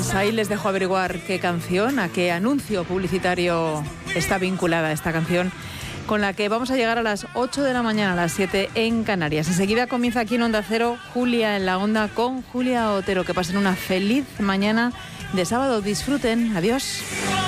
Pues ahí les dejo averiguar qué canción, a qué anuncio publicitario está vinculada esta canción, con la que vamos a llegar a las 8 de la mañana, a las 7 en Canarias. Enseguida comienza aquí en Onda Cero, Julia en la Onda con Julia Otero. Que pasen una feliz mañana de sábado. Disfruten. Adiós.